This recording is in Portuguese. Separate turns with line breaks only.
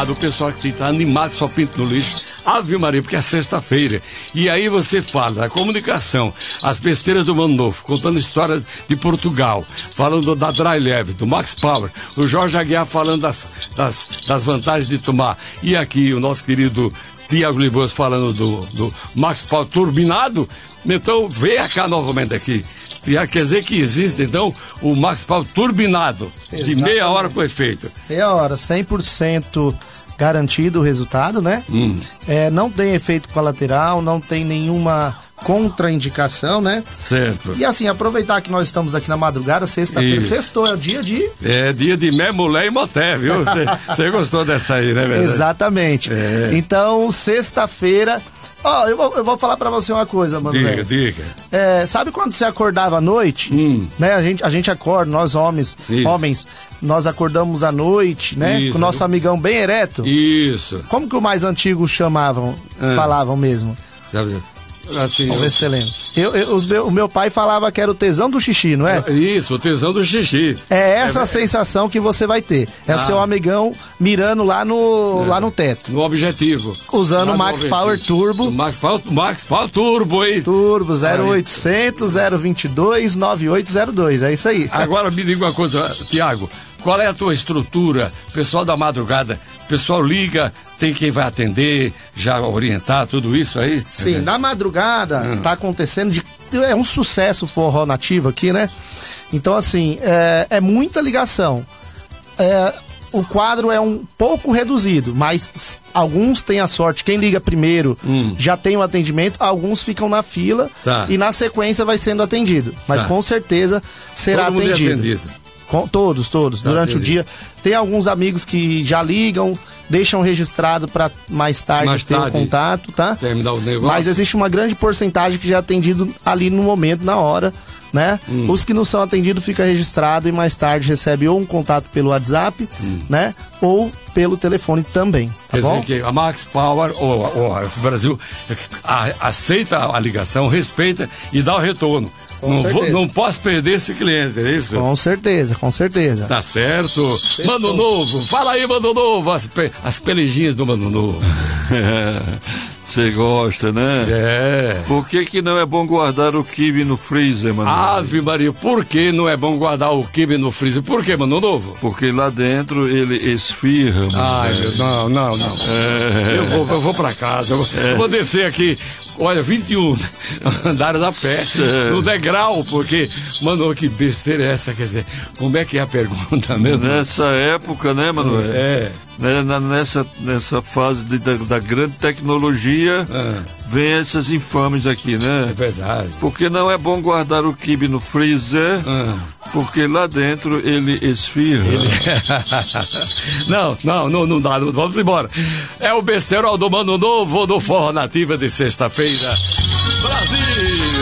animado, o pessoal que está animado, só pinta no lixo. Ave Maria, porque é sexta-feira. E aí você fala da comunicação, as besteiras do Mano Novo, contando história de Portugal, falando da Dry Leve, do Max Power, o Jorge Aguiar falando das vantagens de tomar. E aqui o nosso querido Tiago Libos falando do Max Power turbinado. Então, venha cá novamente aqui. Quer dizer que existe, então, o Max Power turbinado, de meia hora com efeito.
Meia hora, 100% garantido o resultado, né? Não tem efeito colateral, não tem nenhuma contraindicação, né?
Certo.
E assim, aproveitar que nós estamos aqui na madrugada, sexta-feira, sextou, é o dia de...
É dia de mé, mulher e moté, viu? Você gostou dessa aí, né, verdade?
Exatamente. Então, sexta-feira... eu vou falar pra você uma coisa, mano.
Diga.
Sabe quando você acordava à noite? Né? A gente acorda, nós homens, nós acordamos à noite, né?
Isso.
Com o nosso amigão bem ereto.
Isso.
Como que o mais antigo falavam mesmo?
Assim,
Vamos ver se você lembra. O meu pai falava que era o tesão do xixi, não é?
Isso, o tesão do xixi.
É essa sensação que você vai ter. É o seu amigão mirando lá no teto.
No objetivo.
Usando o Max Power Turbo.
Max Power Turbo, hein?
Turbo 0800 022 9802. É isso aí.
Agora me diga uma coisa, Tiago. Qual é a tua estrutura? Pessoal da madrugada, pessoal liga, tem quem vai atender, já orientar, tudo isso aí?
Sim, na madrugada tá acontecendo, é um sucesso o forró nativo aqui, né? Então, assim, é muita ligação. O quadro é um pouco reduzido, mas alguns têm a sorte, quem liga primeiro já tem o atendimento, alguns ficam na fila e na sequência vai sendo atendido. Mas com certeza será atendido. Todos, durante o dia. Tem alguns amigos que já ligam, deixam registrado para mais tarde ter o contato, tá?
Terminar o negócio.
Mas existe uma grande porcentagem que já é atendido ali no momento, na hora, né? Os que não são atendidos fica registrado e mais tarde recebe ou um contato pelo WhatsApp, né? Ou pelo telefone também, tá bom?
Quer dizer que a Max Power, ou o Brasil, aceita a ligação, respeita e dá o retorno. Não posso perder esse cliente, é isso?
Com certeza.
Tá certo. Mano Novo, fala aí, Mano Novo, as pelejinhas do Mano Novo.
Você gosta, né? Por que não é bom guardar o quibe no freezer, Mano?
Ave Maria, por que não é bom guardar o quibe no freezer? Por que, Mano Novo?
Porque lá dentro ele esfirra, mano.
Ai, não. Eu vou pra casa, eu vou descer aqui. Olha, 21 andares a pé, no degrau, porque, mano, que besteira é essa? Quer dizer, como é que é a pergunta mesmo?
Nessa época, né, Manoel? Nessa fase da grande tecnologia, vem essas infames aqui, né?
É verdade.
Porque não é bom guardar o quibe no freezer, porque lá dentro ele esfirra.
Não dá, vamos embora. É o besterol do Mano Novo do Forró Nativa de sexta-feira. Brasil!